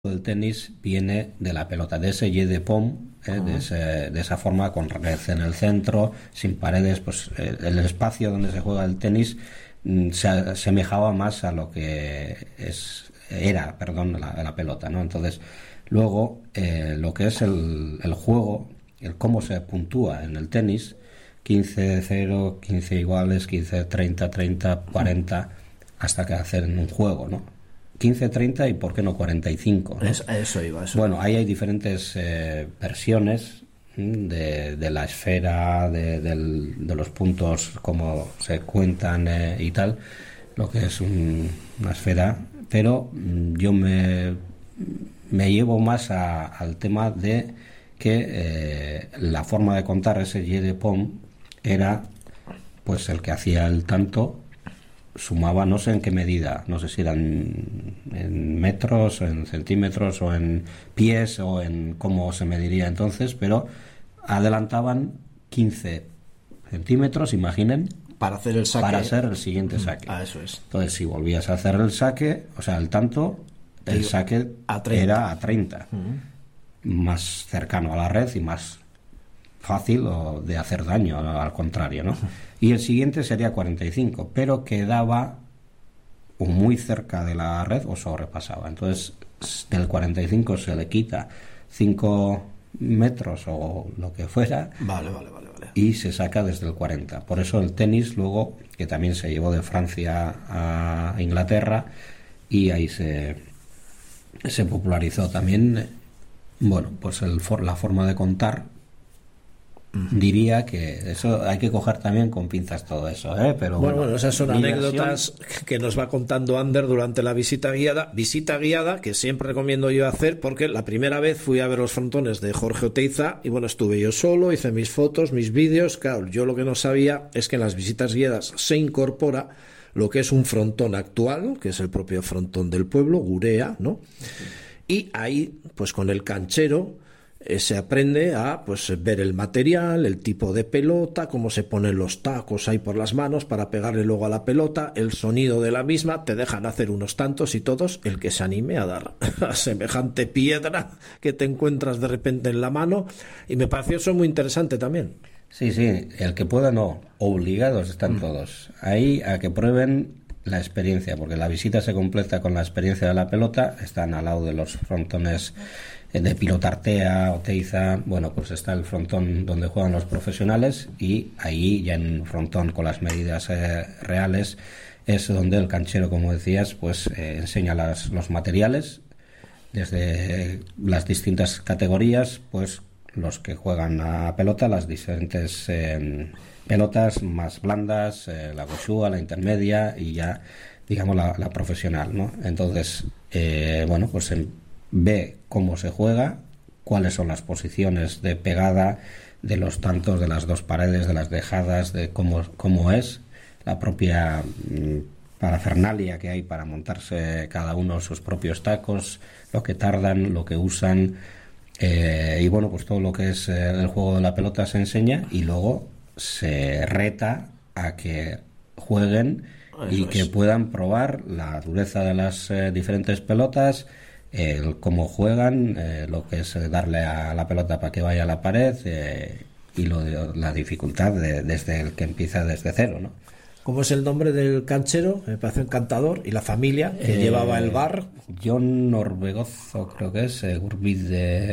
del tenis viene de la pelota, de ese jeu de paume, de esa forma con red en el centro, sin paredes. Pues el espacio donde se juega el tenis se asemejaba más a lo que era la pelota, ¿no? Entonces, luego lo que es el juego, el cómo se puntúa en el tenis, 15-0, 15 iguales, 15-30, 30, 40, hasta que hacen un juego, ¿no? 15-30 y por qué no 45, ¿no? Eso iba. Bueno, ahí hay diferentes versiones de la esfera, de los puntos, cómo se cuentan y tal, lo que es una esfera, pero yo me llevo más al tema de que la forma de contar ese jeu de paume era pues el que hacía el tanto, sumaba, no sé en qué medida, no sé si eran en metros, o en centímetros, o en pies, o en cómo se mediría entonces, pero adelantaban 15 centímetros, imaginen, para hacer el saque, para hacer el siguiente saque. Eso es. Entonces, si volvías a hacer el saque, o sea, el tanto, el saque era a 30, más cercano a la red y más fácil de hacer daño, al contrario, ¿no? Y el siguiente sería 45, pero quedaba o muy cerca de la red o sobrepasaba. Entonces, del 45 se le quita 5 metros o lo que fuera, vale. Y se saca desde el 40. Por eso el tenis luego, que también se llevó de Francia a Inglaterra, y ahí se popularizó también. Bueno, pues la forma de contar, diría que eso hay que coger también con pinzas todo eso, pero bueno, esas son anécdotas que nos va contando Ander durante la visita guiada que siempre recomiendo yo hacer, porque la primera vez fui a ver los frontones de Jorge Oteiza y bueno, estuve yo solo, hice mis fotos, mis vídeos. Claro, yo lo que no sabía es que en las visitas guiadas se incorpora lo que es un frontón actual, que es el propio frontón del pueblo, Gurea, ¿no? Y ahí, pues con el canchero se aprende a ver el material, el tipo de pelota, cómo se ponen los tacos ahí por las manos para pegarle luego a la pelota, el sonido de la misma. Te dejan hacer unos tantos y todos, el que se anime a dar a semejante piedra que te encuentras de repente en la mano, y me pareció eso muy interesante también. Sí, el que pueda no, obligados están todos ahí a que prueben la experiencia, porque la visita se completa con la experiencia de la pelota. Están al lado de los frontones de Pilotartea, Oteiza. Bueno, pues está el frontón donde juegan los profesionales, y ahí ya en un frontón con las medidas reales es donde el canchero, como decías, pues enseña los materiales desde las distintas categorías, pues los que juegan a pelota, las diferentes pelotas más blandas, la goshua, la intermedia y ya, digamos, la profesional, ¿no? Entonces, bueno, pues ve cómo se juega, cuáles son las posiciones de pegada, de los tantos, de las dos paredes, de las dejadas, de cómo es la propia parafernalia que hay para montarse cada uno sus propios tacos, lo que tardan, lo que usan, y bueno, pues todo lo que es el juego de la pelota se enseña, y luego se reta a que jueguen y que puedan probar la dureza de las diferentes pelotas, cómo juegan, lo que es darle a la pelota para que vaya a la pared, y la dificultad desde el que empieza desde cero, ¿no? ¿Cómo es el nombre del canchero? Me parece encantador. ¿Y la familia que llevaba el bar? John Orbegozo, creo que es, Gurbid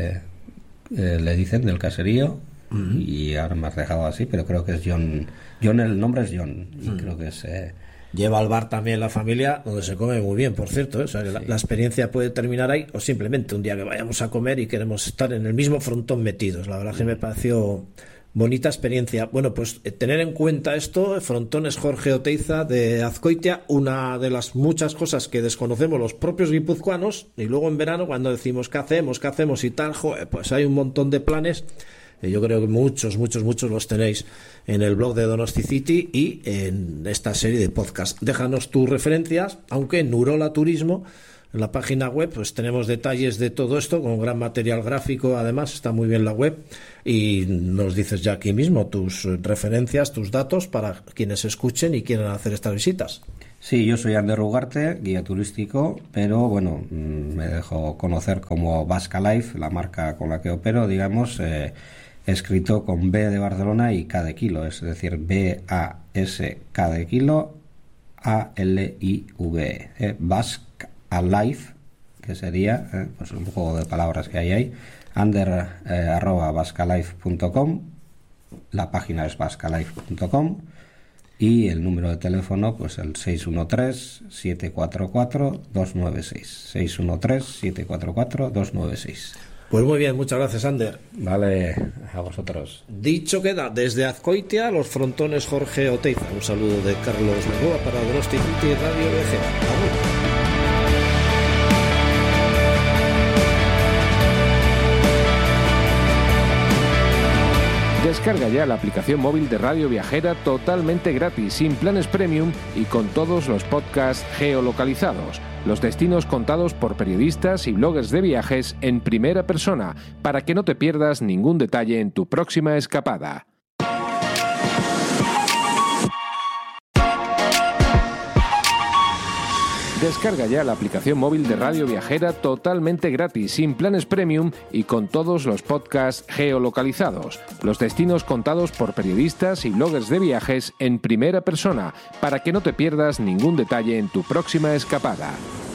le dicen, del caserío, y ahora me has dejado así, pero creo que es John, el nombre es John, y creo que es... Lleva al bar también la familia, donde se come muy bien, por cierto, O sea, que la experiencia puede terminar ahí, o simplemente un día que vayamos a comer y queremos estar en el mismo frontón metidos. La verdad que me pareció bonita experiencia. Bueno, pues tener en cuenta esto, frontones Jorge Oteiza de Azcoitia, una de las muchas cosas que desconocemos los propios guipuzcoanos, y luego en verano cuando decimos qué hacemos y tal, pues hay un montón de planes. Yo creo que muchos los tenéis en el blog de Donosti City y en esta serie de podcast. Déjanos tus referencias, aunque en Urola Turismo, en la página web, pues tenemos detalles de todo esto con gran material gráfico. Además está muy bien la web, y nos dices ya aquí mismo tus referencias, tus datos para quienes escuchen y quieran hacer estas visitas. Sí, yo soy Ander Ugarte, guía turístico, pero bueno, me dejo conocer como Basque Life, la marca con la que opero, digamos, escrito con B de Barcelona y K de kilo, es decir, B-A-S-K de kilo, A-L-I-V-E, Basque Life, que sería pues un juego de palabras que hay ahí, Ander @bascalife.com, la página es bascalife.com. Y el número de teléfono, pues el 613-744-296. 613-744-296. Pues muy bien, muchas gracias, Ander. Vale, a vosotros. Dicho queda, desde Azcoitia, los frontones Jorge Oteiza. Un saludo de Carlos Lagoa para Donosti y Radio Viajera. ¡Vamos! Descarga ya la aplicación móvil de Radio Viajera totalmente gratis, sin planes premium y con todos los podcasts geolocalizados. Los destinos contados por periodistas y bloggers de viajes en primera persona, para que no te pierdas ningún detalle en tu próxima escapada. Descarga ya la aplicación móvil de Radio Viajera totalmente gratis, sin planes premium y con todos los podcasts geolocalizados. Los destinos contados por periodistas y bloggers de viajes en primera persona, para que no te pierdas ningún detalle en tu próxima escapada.